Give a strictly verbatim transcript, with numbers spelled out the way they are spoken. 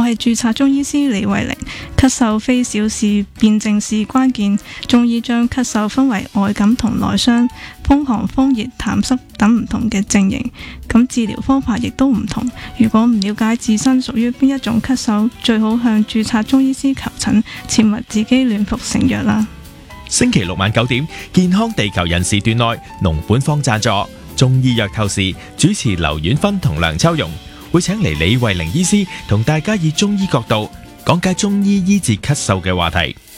係註冊中醫師李慧玲。咳嗽非小事，辨證是關鍵。中醫將咳嗽分為外感同內傷、風寒、風熱、痰濕等唔同嘅症型，咁治療方法亦都唔同。如果唔了解自身屬於邊一種咳嗽，最好向註冊中醫師求診，切勿自己亂服成藥啦。 星期六晚九點，健康地球人時段內，農本方贊助中醫藥透視，主持劉婉芬同梁秋容，會請嚟李慧玲醫師同大家以中醫角度講解中醫醫治咳嗽嘅話題。